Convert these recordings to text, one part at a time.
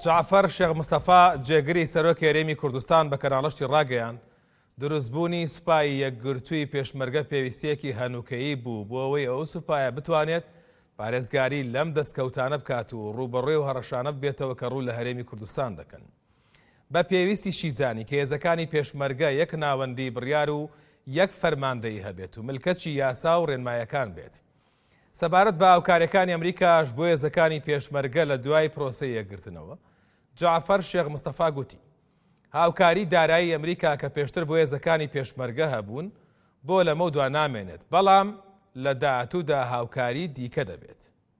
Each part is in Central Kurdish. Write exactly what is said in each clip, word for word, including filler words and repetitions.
جعفر شێخ مستەفا جێگری سەرۆکی هەرێمی کوردستان بە کەناڵەشتی ڕاگەیاند دروستبوونی سوپای یەکگرتووی پێشمەرگە پێویستیەکی هەنووکەیی بوو بۆ ئەوەی ئەو سوپایە بتوانێت پارێزگاری لەم دەستکەوتانە بکات و ڕوبەڕوێ و هەڕەشانە بێتەوە کە ڕوو لە هەرێمی کوردستان دەکەن. بە پێویستی شیزانی کە هێزەکانی پێشمەرگە یەک ناوەندی بڕیار و یەک فەرماندەیی هەبێت و ملکەچی یاسا و ڕێنمایەکان بێت. سەبارەت بە هاوکاریەکانی ئەمریکاش بۆ هێزەکانی پێشمەرگە لە دوای پرۆسەی یەکگرتنەوە، جعفر شێخ مستەفا گوتی هاوکاری دارایی ئەمریکا کە پێشتر بۆ هێزەکانی پێشمەرگە هەبوون بۆ لەمە دوا نامێنێت، بەڵام لە داهاتوودا هاوکاری دیکە دەبێت.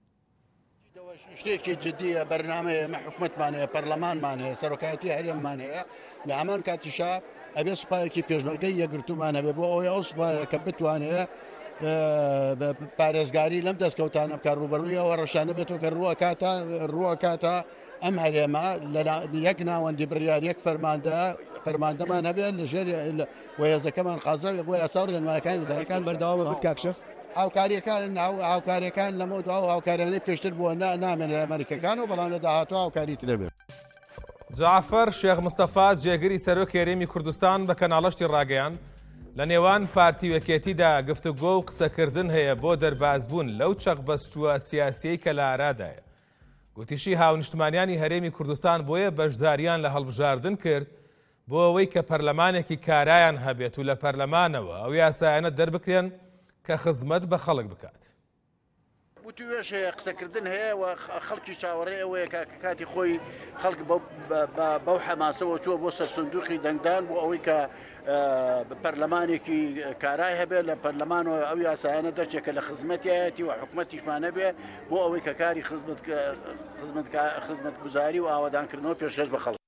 شتێکی جدیە بەرنامەیە حکوومەتمان هەیە، پەرلەمانمان هەیە، سەرۆکایەتی هەرێممان هەیە، لە هەمان کاتیشا ئەبێ سوپایەکی پێشمەرگەی یەکگرتوومان هەبێ بۆ ئەوەی ئەو سوپایە کە بتوانێت پارێزگاری لەم دەستکەوتانە بکات ڕوبەڕوویەوە ڕەشانە بێتەوە کە ڕووە کاتە ڕووە کاتە ئەم هەرێمە یەک ناوەندی بڕیار یەک فەرماندە فەرماندەمان هەبێت لە ژێر وەهێزەکەمان خازە بۆ یاسا و ڕێنمایەکانی وزارەتەکان بەردەوام بکات. کاکشەف هاوکاریەکان هاوکاریەکان لەمە دوا و هاوکاریانەی پێشتر بووە نامێنێت ئەمریکەکان و بەڵام لە داهاتوو هاوکاری دەبێت. جعفر شێخ مستەفا جێگری سەرۆکی هەرێمی کوردستان بە کەناڵەشتی ڕاگەیاند لە نێوان پارتی وەکێتیدا گفتوگۆ و قسەکردن هەیە بۆ دەربازبوون لەو چەقبەستووە سیاسیەی کە لە ئارادایە. گوتیشی هاونیشتمانیانی هەرێمی کوردستان بۆیە بەشداریان لە هەڵبژاردن کرد بۆ ئەوەی کە پەرلەمانێکی کارایان هەبێت و لە پەرلەمانەوە ئەو یاسایانە دەربکرێن کە خزمەت بە خەڵک بکات. توێش هەیە قسەکردن هەیە و خەڵکی چاوەڕێ ئەوەیە کە کاتی خۆی خەڵک بەو حەماسەوە چووە بۆ سەر سندوقی دەنگدان بۆ ئەوەی کە پەرلەمانێکی کارای هەبێت لە پەرلەمانەوە ئەو یاسایانە دەرچێکە لە خزمەتیەتی و حکوومەتیشمانە بێ بۆ ئەوەی کە کاری خزمەتگوزاری و ئاوادانکردنەوە پێشکەش بە خەڵک.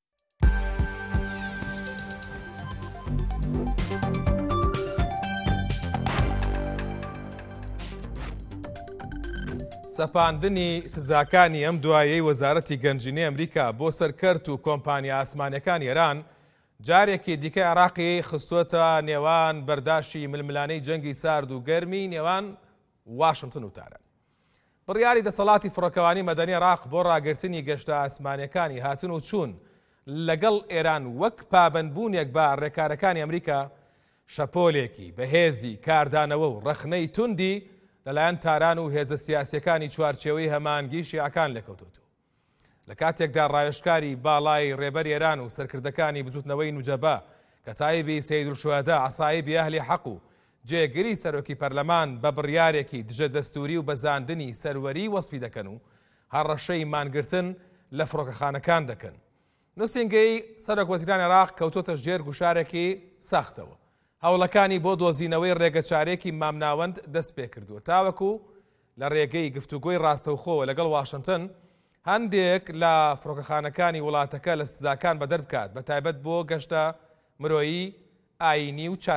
سەپاندنی سزاکانی ئەم دوایەی وەزارەتی گەنجینەی ئەمریکا بۆ سەرکەرت و کۆمپانیا ئاسمانیەکانی ئێران جارێکی دیکە عێراقی خستووەتە نێوان بەرداشی ململانەی جەنگی سارد و گەرمی نێوان واشنگتن و تاران. بڕیاری دەسەڵاتی فڕۆکەوانی مەدەنی عێراق بۆ ڕاگررتنی گەشتە ئاسمانیەکانی هاتن و چوون لەگەڵ ئێران وەک پابەندبوونێک بە ڕێکارەکانی ئەمریکا شەپۆلێکی بەهێزی کاردانەوە و ڕەخنەی توندی لەلایەن تاران و هێزە سیاسیەکانی چوارچێوەی هەمانگی شیعەکان لەکەوتوتو. لە کاتێکدا ڕایشکاری باڵای ڕێبەر ئێران و سەرکردەکانی بجووتنەوەی نوجەبا کە تایبی سەیدولشوهەدا عەسایبی ئەهلی حەق و جێگری سەرۆکی پەرلەمان بە بڕیارێکی دژە دەستوری و بەزاندنی سەروەری وەسفی دەکەن و هەڕەشەی مانگرتن لە فڕۆکەخانەکان دەکەن. نووسینگەی سەرۆک وەزیرانی عێراق کەوتۆتە ژێر گوشارێکی ساختەوە. هەوڵەکانی بۆ دۆزینەوەی ڕێگەچارێکی مامناوەند دەست پێ کردووە تاوەکو لە ڕێگەی گفتوگۆی ڕاستەوخۆوە لەگەڵ واشنگتن هەندێک لە فڕۆکەخانەکانی وڵاتەکە لە سزاکان بەدەر بکات بە تایبەت بۆ گەشتە مرۆیی ئاینی و چار